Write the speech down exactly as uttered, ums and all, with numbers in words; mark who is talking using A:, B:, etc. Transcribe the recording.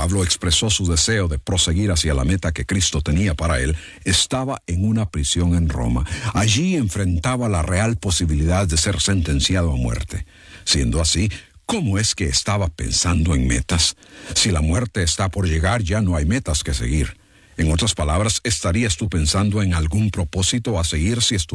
A: Pablo expresó su deseo de proseguir hacia la meta que Cristo tenía para él, estaba en una prisión en Roma. Allí enfrentaba la real posibilidad de ser sentenciado a muerte. Siendo así, ¿cómo es que estaba pensando en metas? Si la muerte está por llegar, ya no hay metas que seguir. En otras palabras, ¿estarías tú pensando en algún propósito a seguir si estuvieras